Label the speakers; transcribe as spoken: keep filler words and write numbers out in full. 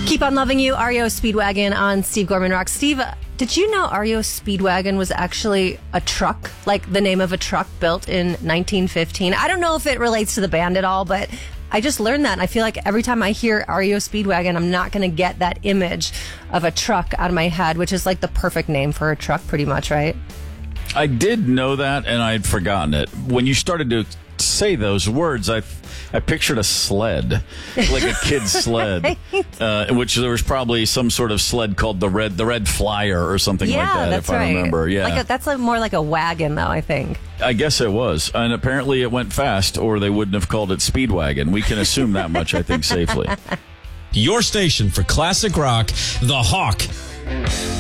Speaker 1: Keep on Loving You, R E O Speedwagon on Steve Gorman Rock. Steve, did you know R E O Speedwagon was actually a truck, like the name of a truck built in nineteen fifteen? I don't know if it relates to the band at all, but I just learned that, and I feel like every time I hear R E O Speedwagon, I'm not going to get that image of a truck out of my head, which is like the perfect name for a truck, pretty much, right?
Speaker 2: I did know that, and I'd forgotten it. When you started to say those words, I I pictured a sled, like a kid's sled, right. uh, which there was probably some sort of sled called the Red the Red Flyer or something
Speaker 1: yeah,
Speaker 2: like that,
Speaker 1: that's
Speaker 2: if I
Speaker 1: right.
Speaker 2: remember. Yeah,
Speaker 1: like a, that's a, more like a wagon, though, I think.
Speaker 2: I guess it was. And apparently it went fast, or they wouldn't have called it Speedwagon. We can assume that much, I think, safely.
Speaker 3: Your station for classic rock, The Hawk.